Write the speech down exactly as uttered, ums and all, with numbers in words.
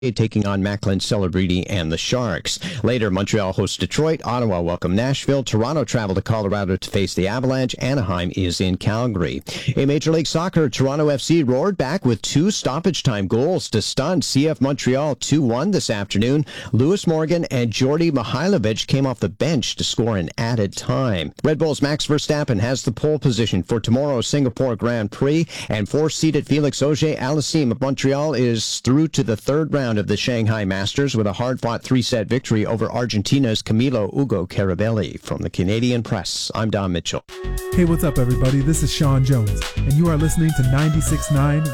taking on Macklin Celebrity and the Sharks. Later, Montreal hosts Detroit, Ottawa welcome Nashville, Toronto travel to Colorado to face the Avalanche, Anaheim is in Calgary. In Major League Soccer, Toronto F C roared back with two stoppage time goals to stun C F Montreal two one this afternoon. Lewis Morgan and Jordy Mihailovic came off the bench to score in added time. Red Bull's Max Verstappen has the pole position for tomorrow's Singapore Grand Prix, and four-seeded Felix Auger-Aliassime of Montreal is through to the third round of the Shanghai Masters with a hard-fought three-set victory over Argentina's Camilo Ugo Carabelli. From the Canadian Press, I'm Don Mitchell. Hey, what's up, everybody? This is Sean Jones, and you are listening to ninety-six point nine